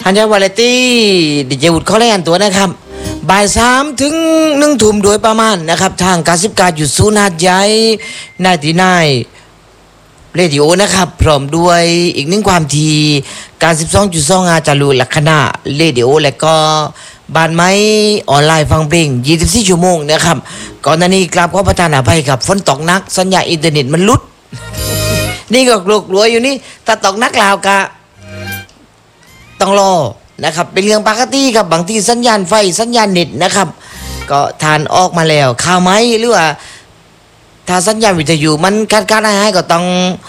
ฮันยาวาเลตี้ดิเจวุฒิเขาแล่นตัวนะครับบ่าย3 ถึง 1 ทุ่มโดยประมาณนะครับทาง99.0 หาดใหญ่99เรดิโอนะครับพร้อมด้วยอีกหนึ่งความที92.2 จารุลักษณะเรดิโอและก็บ้านไม้ออนไลน์ฟังเพลง24 ชั่วโมงนะครับก่อนหน้านี้กราบขอประทานอภัยครับฝนตกหนักสัญญาณอินเทอร์เน็ตมันหลุด นี่ก็กลัวอยู่นี่ถ้าตกหนักแล้วก็ต้องรอนะครับเป็นเรื่องปกติครับบางทีสัญญาณไฟสัญญาณเน็ตนะครับก็ทานออกมาแล้วข่าวไหมหรือว่าถ้าสัญญาณวิทยุมันการหายก็ต้อง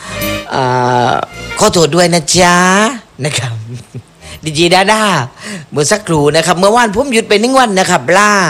ขอโทษด้วยนะจ๊ะนะครับดีจีดาด้าเมื่อสักครู่นะครับเมื่อวานผมหยุดไป1 วันนะครับ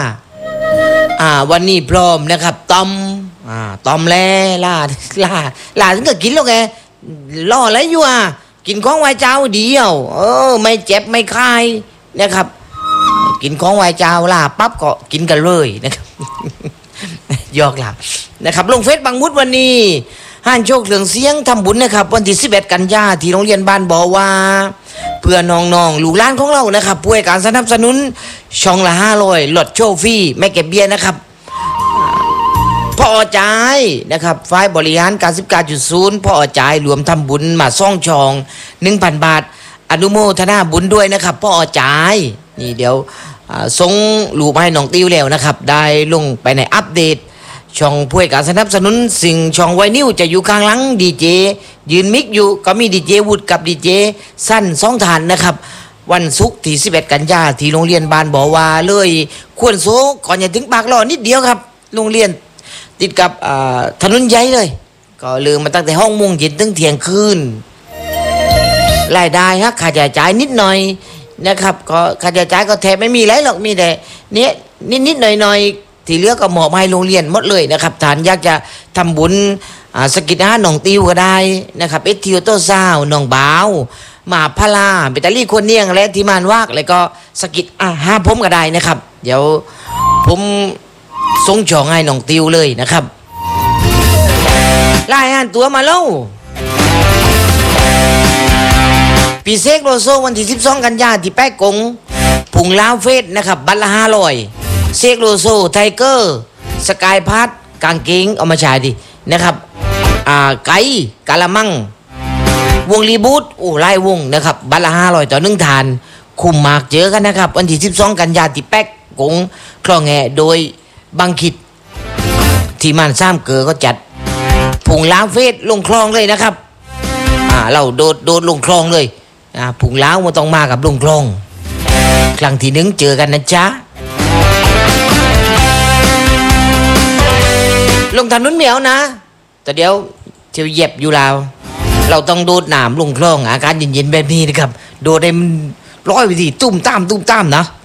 วันนี้พร้อมนะครับตอมแล้วล่าถึงก็กินแล้วไงล่ออะไรอยู่กินของไหว้เจ้าเดียวไม่เจ็บไม่คายนะครับกินของไหว้เจ้าล่าปั๊บก็กินกันเลยนะครับยอกหลับนะครับลงเฟซบางมุดวันนี้ห้านโชคเหลืองเสียงทำบุญนะครับวันที่11 กันยาที่โรงเรียนบ้านบ่อว่าเพื่อน้องๆลูกหลานของเรานะครับป่วยการสนับสนุนช่องละ500หลอดโชฟรีไม่เก็บเบี้ยนะครับพ่อจ่ายนะครับฝ่ายบริหาร99.0พ่อจ่ายรวมทำบุญมาซ่องช่อง 1,000 บาทอนุโมทนาบุญด้วยนะครับพ่อจ่ายนี่เดี๋ยวส่งรูปให้น้องติวแล้วนะครับได้ลงไปในอัปเดตช่องผู้ให้การสนับสนุนสิ่งช่องไวนิวจะอยู่ข้างหลังดีเจยืนมิกอยู่ก็มีดีเจวุฒิกับดีเจสั้น2 ฐานนะครับวันศุกร์ที่11 กันยาที่โรงเรียนบ้านบ่อวาเลยควรโซก่อนจะถึงปากล่อนิดเดียวครับโรงเรียนติดกับถนนใหญ่เลยก็ลืมมาตั้งแต่ห้องมุงเย็นถึงเที่ยงคืนรายได้ฮะค่าใช้จ่ายนิดหน่อยนะครับก็ค่าใช้จ่ายก็แทบไม่มีไรหรอกมีแต่เนี้ยนิดหน่อยที่เหลือก็หมอบให้โรงเรียนหมดเลยนะครับฐานอยากจะทำบุญสกิดหนองติวก็ได้นะครับทิวโตซาวหนองบ่าวมาพลาเบตาลี่คนเนียงและที่มานวากแล้วก็สกิดห้าผมก็ได้นะครับเดี๋ยวผมส่งช่องให้หนองติวเลยนะครับรายงานตัวมาแล้วปีเซกโลโซวันที่12 กันยาที่แป๊กกงผุงล้าวเฟสนะครับบัตรละ500เซกโลโซไทเกอร์สกายพาร์ทกางเกงเอามาใช้ดินะครับไก่กาละมังวงรีบูทไล่วงนะครับบัตรละ500ต่อ1 ฐานคุมมากเจอกันนะครับวันที่12 กันยาที่แป๊กกงคลองแงโดยบังคิดที่มันซ้ำเกอก็จัดผุงล้าวเฟสลงคลองเลยนะครับเราโดดลงคลองเลยผุงล้าวมันต้องมากับลงคลองครั้งที่1เจอกันนะจ๊ะลงถนนเหมียวนะแต่เดี๋ยวเที่ยวเหยียบอยู่แล้วเราต้องโดดหนามลงคลองอาการเย็นๆแบบนี้นะครับโดดได้มันร้อยไปทีตุ้มตามนะ